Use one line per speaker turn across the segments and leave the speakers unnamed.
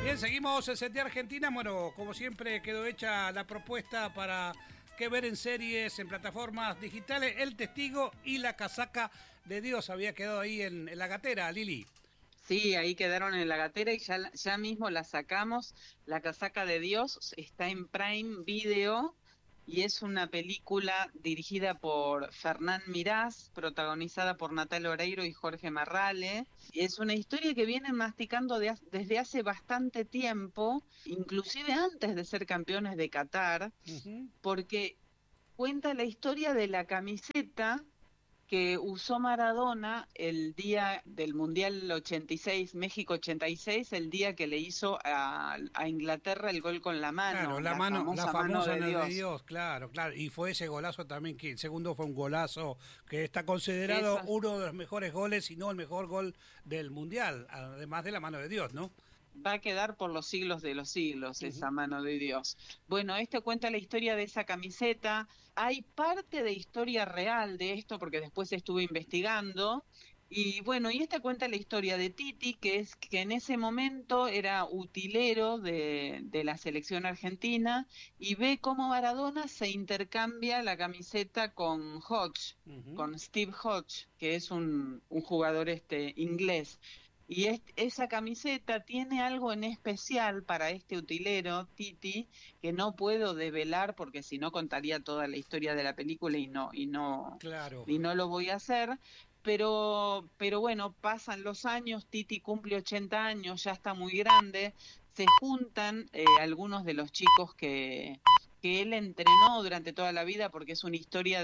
Bien, seguimos en CT Argentina. Bueno, como siempre quedó hecha la propuesta para que ver en series, en plataformas digitales, El Testigo y La Casaca de Dios. Había quedado ahí en la gatera, Lili.
Sí, ahí quedaron en la gatera y ya mismo la sacamos. La Casaca de Dios está en Prime Video y es una película dirigida por Fernán Mirás, protagonizada por Natalia Oreiro y Jorge Marrale. Y es una historia que vienen masticando desde hace bastante tiempo, inclusive antes de ser campeones de Qatar,
Uh-huh.
porque cuenta la historia de la camiseta que usó Maradona el día del Mundial 86, México 86, el día que le hizo a Inglaterra el gol con la
Claro,
mano, la
la
famosa mano
famosa
de
no de
Dios.
Dios, claro, claro. Y fue ese golazo también, que el segundo fue un golazo que está considerado
Eso
uno de los mejores goles, si no el mejor gol del Mundial, además de la mano de Dios, ¿no?
va a quedar por los siglos de los siglos,
Uh-huh.
esa mano de Dios. Bueno, esto cuenta la historia de esa camiseta. Hay parte de historia real de esto, porque después estuve investigando. Y bueno, y esta cuenta la historia de Titi, que es que en ese momento era utilero de la selección argentina, y ve cómo Maradona se intercambia la camiseta con Hodge,
Uh-huh.
con Steve Hodge, que es un jugador inglés. Y esa camiseta tiene algo en especial para este utilero, Titi, que no puedo develar porque si no contaría toda la historia de la película
Claro.
y no lo voy a hacer. Pero bueno, pasan los años, Titi cumple 80 años, ya está muy grande, se juntan algunos de los chicos que él entrenó durante toda la vida, porque es una historia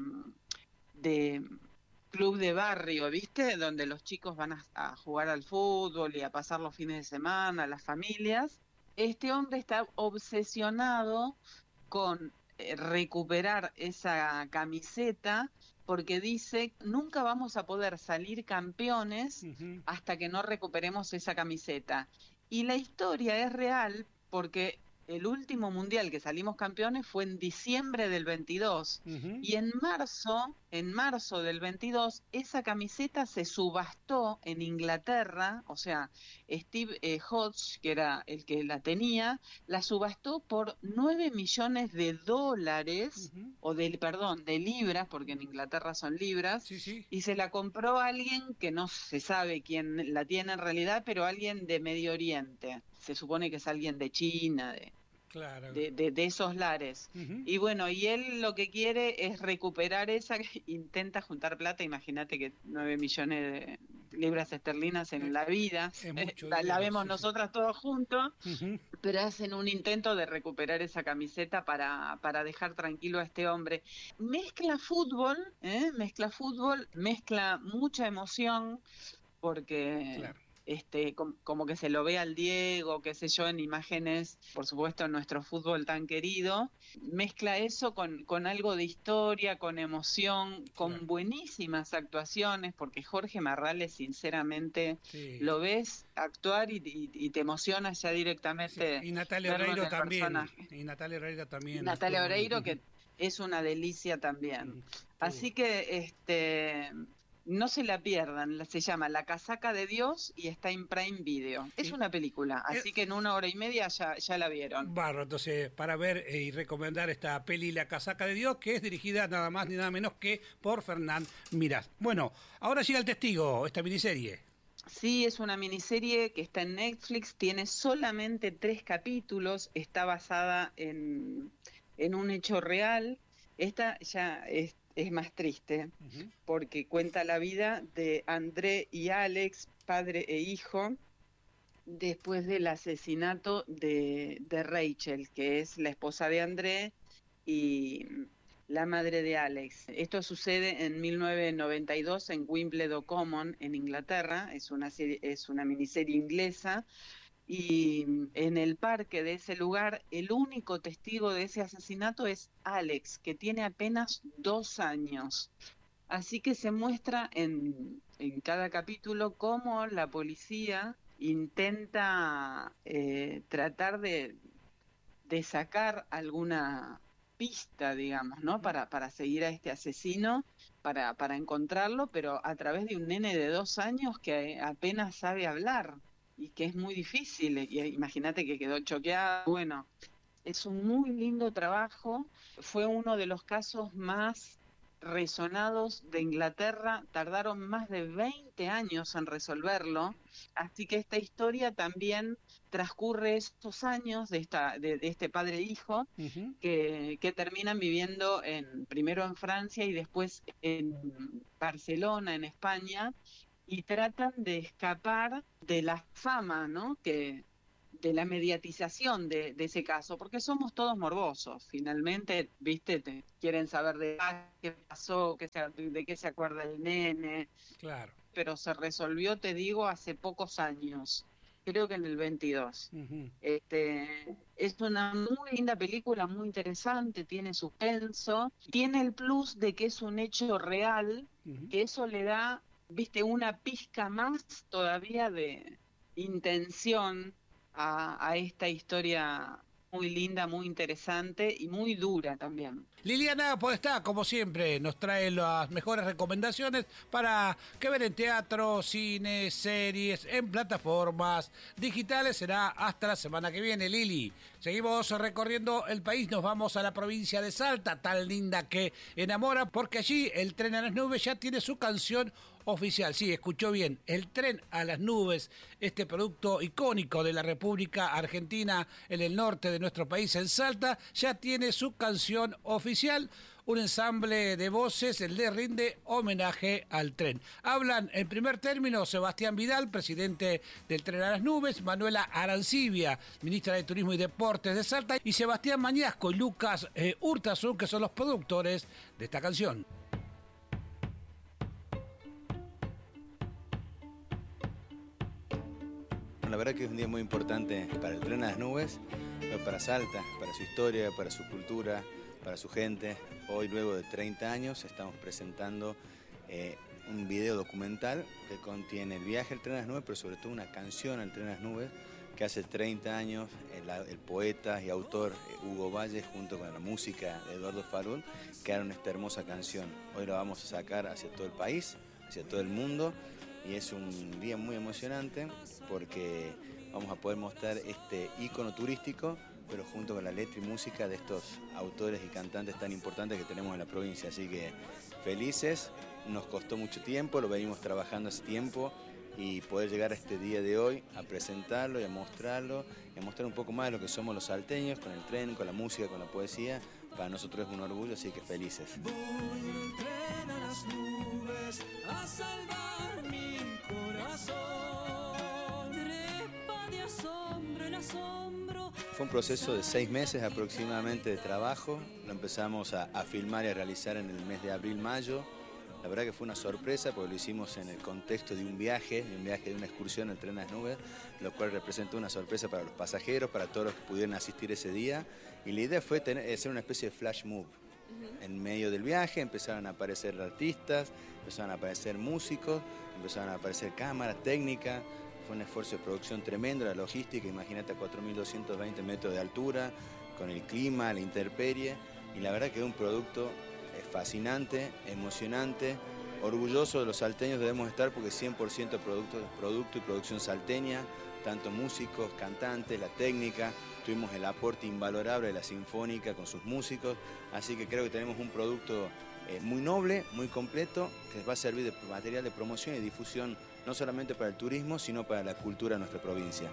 de club de barrio, ¿viste? Donde los chicos van a jugar al fútbol y a pasar los fines de semana, las familias. Este hombre está obsesionado con recuperar esa camiseta porque dice, nunca vamos a poder salir campeones
Uh-huh.
hasta que no recuperemos esa camiseta. Y la historia es real porque el último mundial que salimos campeones fue en diciembre del 22
Uh-huh.
y en marzo del 22, esa camiseta se subastó en Inglaterra, o sea, Steve Hodge, que era el que la tenía, la subastó por 9 millones de dólares,
Uh-huh.
perdón, de libras, porque en Inglaterra son libras,
Sí, sí.
y se la compró a alguien que no se sabe quién la tiene en realidad, pero alguien de Medio Oriente. Se supone que es alguien de China,
Claro.
de esos lares.
Uh-huh.
Y bueno, y él lo que quiere es recuperar esa, intenta juntar plata, imagínate que 9 millones de libras esterlinas en la vida,
Es mucho
la
dinero,
vemos
sí, sí.
nosotras todos juntos,
Uh-huh.
pero hacen un intento de recuperar esa camiseta para dejar tranquilo a este hombre. Mezcla fútbol, mezcla mucha emoción, porque
Claro.
como que se lo ve al Diego, qué sé yo, en imágenes, por supuesto, en nuestro fútbol tan querido, mezcla eso con algo de historia, con emoción, con
Claro.
buenísimas actuaciones, porque Jorge Marrales, sinceramente,
Sí.
lo ves actuar y te emociona ya
Sí.
directamente
Y Natalia
verlo en
Oreiro
el
también.
personaje.
Y Natalia Oreiro
Y
también actúa
Natalia
muy bien.
Oreiro,
Uh-huh.
que es una delicia también.
Uh-huh.
Así que no se la pierdan, se llama La Casaca de Dios y está en Prime Video. Es
Y,
una película,
eh,
así que en 1 hora y media ya la vieron.
Barro, entonces, para ver y recomendar esta peli La Casaca de Dios, que es dirigida nada más ni nada menos que por Fernán Mirás. Bueno, ahora llega El Testigo, esta miniserie.
Sí, es una miniserie que está en Netflix, tiene solamente 3 capítulos, está basada en un hecho real. Esta ya es más triste
Uh-huh.
porque cuenta la vida de André y Alex, padre e hijo, después del asesinato de Rachel, que es la esposa de André y la madre de Alex. Esto sucede en 1992 en Wimbledon Common, en Inglaterra, es una miniserie inglesa, y en el parque de ese lugar, el único testigo de ese asesinato es Alex, que tiene apenas 2 años. Así que se muestra en cada capítulo cómo la policía intenta tratar de sacar alguna pista, digamos, ¿no?
Uh-huh.
Para seguir a este asesino, para encontrarlo, pero a través de un nene de 2 años que apenas sabe hablar. y que es muy difícil, y imagínate que quedó choqueada. Bueno, es un muy lindo trabajo, fue uno de los casos más resonados de Inglaterra, tardaron más de 20 años en resolverlo, así que esta historia también transcurre estos años de este padre e hijo
Ujú.
que terminan viviendo primero en Francia y después en Barcelona, en España, y tratan de escapar de la fama, ¿no? De la mediatización de ese caso, porque somos todos morbosos, finalmente, viste, quieren saber de qué pasó, de qué se acuerda el nene,
Claro.
pero se resolvió, te digo, hace pocos años, creo que en el 22.
Ujú.
Es una muy linda película, muy interesante, tiene suspenso, tiene el plus de que es un hecho real,
Ujú.
que eso le da, viste, una pizca más todavía de intención a esta historia muy linda, muy interesante y muy dura también.
Liliana Podestá, como siempre, nos trae las mejores recomendaciones para que ver en teatro, cine, series, en plataformas digitales. Será hasta la semana que viene, Lili. Seguimos recorriendo el país, nos vamos a la provincia de Salta, tan linda que enamora, porque allí el Tren a las Nubes ya tiene su canción oficial. Sí, escuchó bien, el Tren a las Nubes, este producto icónico de la República Argentina en el norte de nuestro país, en Salta, ya tiene su canción oficial. Un ensamble de voces, el de rinde homenaje al tren. Hablan en primer término Sebastián Vidal, presidente del Tren a las Nubes, Manuela Arancibia, ministra de Turismo y Deportes de Salta, y Sebastián Mañasco y Lucas Urtasun, que son los productores de esta canción.
La verdad que es un día muy importante para el Tren a las Nubes, para Salta, para su historia, para su cultura, para su gente. Hoy, luego de 30 años, estamos presentando un video documental que contiene el viaje al Tren a las Nubes, pero sobre todo una canción al Tren a las Nubes, que hace 30 años el poeta y autor Hugo Valle, junto con la música de Eduardo Farul, crearon esta hermosa canción. Hoy la vamos a sacar hacia todo el país, hacia todo el mundo, y es un día muy emocionante porque vamos a poder mostrar este ícono turístico, pero junto con la letra y música de estos autores y cantantes tan importantes que tenemos en la provincia. Así que felices, nos costó mucho tiempo, lo venimos trabajando hace tiempo, y poder llegar a este día de hoy a presentarlo y a mostrarlo, y a mostrar un poco más de lo que somos los salteños, con el tren, con la música, con la poesía. Para nosotros es un orgullo, así que felices.
Voy en tren a las nubes a salvar mi corazón. Trepa de asombro en asombro.
Fue un proceso de 6 meses aproximadamente de trabajo. Lo empezamos a filmar y a realizar en el mes de abril-mayo. La verdad que fue una sorpresa porque lo hicimos en el contexto de un viaje, de una excursión en Tren a las Nubes, lo cual representó una sorpresa para los pasajeros, para todos los que pudieron asistir ese día. Y la idea fue hacer una especie de flash move. En medio del viaje empezaron a aparecer artistas, empezaron a aparecer músicos, empezaron a aparecer cámaras, técnicas. Fue un esfuerzo de producción tremendo, la logística, imagínate, a 4.220 metros de altura, con el clima, la intemperie, y la verdad que es un producto fascinante, emocionante, orgulloso de los salteños debemos estar porque 100% producto y producción salteña, tanto músicos, cantantes, la técnica, tuvimos el aporte invalorable de la Sinfónica con sus músicos, así que creo que tenemos un producto muy noble, muy completo, que va a servir de material de promoción y difusión no solamente para el turismo, sino para la cultura de nuestra provincia.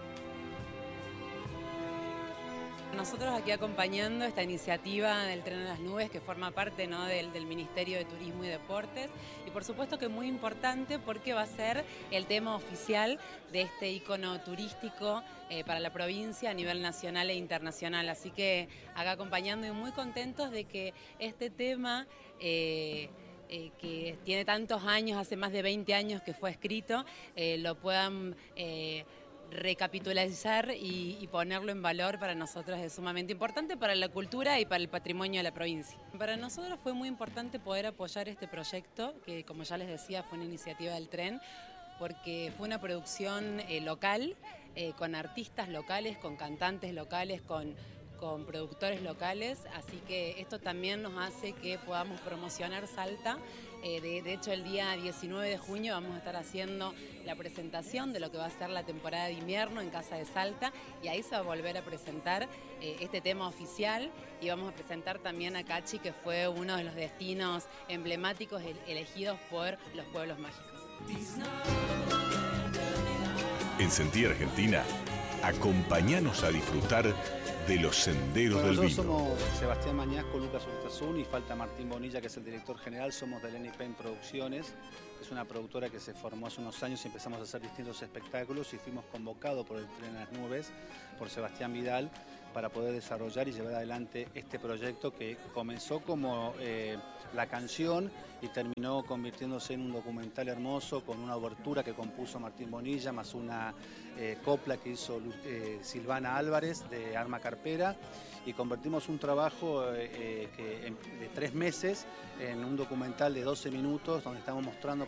Nosotros aquí acompañando esta iniciativa del Tren a las Nubes, que forma parte, ¿no?, del Ministerio de Turismo y Deportes, y por supuesto que es muy importante porque va a ser el tema oficial de este ícono turístico para la provincia a nivel nacional e internacional. Así que acá acompañando y muy contentos de que este tema que tiene tantos años, hace más de 20 años que fue escrito, lo puedan recapitularizar y ponerlo en valor. Para nosotros es sumamente importante para la cultura y para el patrimonio de la provincia. Para nosotros fue muy importante poder apoyar este proyecto, que como ya les decía fue una iniciativa del tren, porque fue una producción local, con artistas locales, con cantantes locales, con con productores locales, así que esto también nos hace que podamos promocionar Salta. De hecho, el día 19 de junio vamos a estar haciendo la presentación de lo que va a ser la temporada de invierno en Casa de Salta, y ahí se va a volver a presentar este tema oficial, y vamos a presentar también a Cachi, que fue uno de los destinos emblemáticos elegidos por los pueblos mágicos.
En Sentí Argentina, acompáñanos a disfrutar de los senderos del vino.
Nosotros somos Sebastián Mañasco, Lucas Urtasun y falta Martín Bonilla, que es el director general. Somos de Lenny Pen Producciones, que es una productora que se formó hace unos años y empezamos a hacer distintos espectáculos, y fuimos convocados por el Tren en las Nubes, por Sebastián Vidal, para poder desarrollar y llevar adelante este proyecto que comenzó como la canción y terminó convirtiéndose en un documental hermoso con una obertura que compuso Martín Bonilla, más una copla que hizo Silvana Álvarez de Arma Carpera, y convertimos un trabajo de 3 meses en un documental de 12 minutos donde estamos mostrando